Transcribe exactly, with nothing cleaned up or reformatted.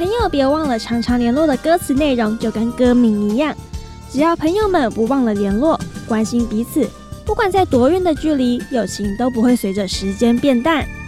朋友别忘了常常联络的歌词内容就跟歌名一样，只要朋友们不忘了联络，关心彼此，不管在多远的距离，友情都不会随着时间变淡。